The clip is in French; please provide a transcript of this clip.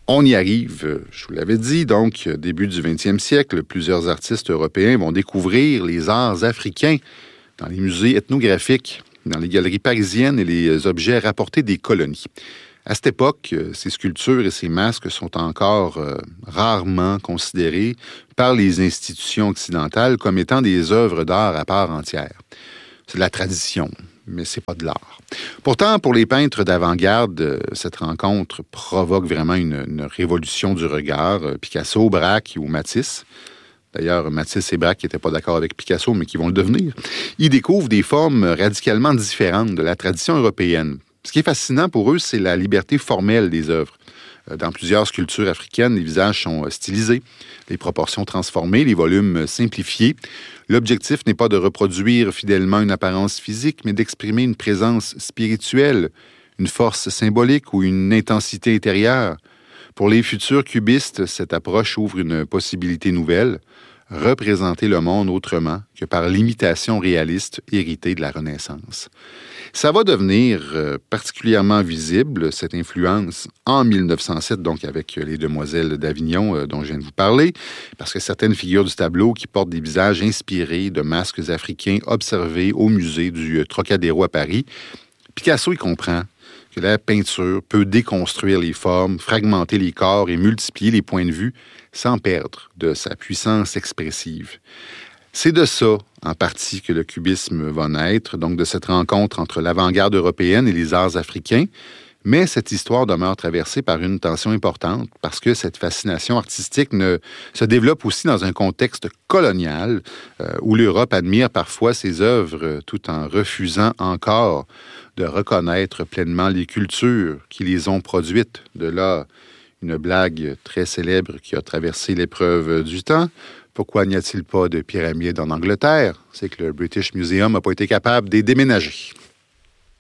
On y arrive, je vous l'avais dit, donc, début du 20e siècle, plusieurs artistes européens vont découvrir les arts africains dans les musées ethnographiques, dans les galeries parisiennes et les objets rapportés des colonies. À cette époque, ces sculptures et ces masques sont encore rarement considérés par les institutions occidentales comme étant des œuvres d'art à part entière. C'est de la tradition, mais c'est pas de l'art. Pourtant, pour les peintres d'avant-garde, cette rencontre provoque vraiment une révolution du regard. Picasso, Braque ou Matisse, d'ailleurs, Matisse et Braque n'étaient pas d'accord avec Picasso, mais qui vont le devenir, ils découvrent des formes radicalement différentes de la tradition européenne. Ce qui est fascinant pour eux, c'est la liberté formelle des œuvres. Dans plusieurs sculptures africaines, les visages sont stylisés, les proportions transformées, les volumes simplifiés. L'objectif n'est pas de reproduire fidèlement une apparence physique, mais d'exprimer une présence spirituelle, une force symbolique ou une intensité intérieure. Pour les futurs cubistes, cette approche ouvre une possibilité nouvelle, représenter le monde autrement que par l'imitation réaliste héritée de la Renaissance. Ça va devenir particulièrement visible, cette influence, en 1907, donc avec les Demoiselles d'Avignon dont je viens de vous parler, parce que certaines figures du tableau qui portent des visages inspirés de masques africains observés au musée du Trocadéro à Paris, Picasso y comprend que la peinture peut déconstruire les formes, fragmenter les corps et multiplier les points de vue sans perdre de sa puissance expressive. C'est de ça, en partie, que le cubisme va naître, donc de cette rencontre entre l'avant-garde européenne et les arts africains. Mais cette histoire demeure traversée par une tension importante parce que cette fascination artistique se développe aussi dans un contexte colonial où l'Europe admire parfois ses œuvres tout en refusant encore de reconnaître pleinement les cultures qui les ont produites. De là, une blague très célèbre qui a traversé l'épreuve du temps. Pourquoi n'y a-t-il pas de pyramides en Angleterre? C'est que le British Museum n'a pas été capable de les déménager.